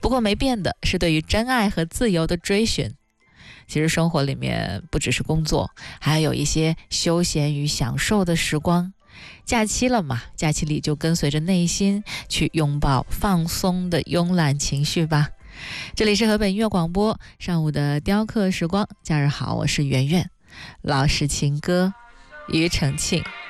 过没变的是对于真爱和自由的追寻。其实生活里面不只是工作，还有一些休闲与享受的时光。假期了嘛，假期里就跟随着内心去拥抱放松的慵懒情绪吧。这里是河北音乐广播上午的雕刻时光，假日好，我是圆圆。老式情歌庾澄庆。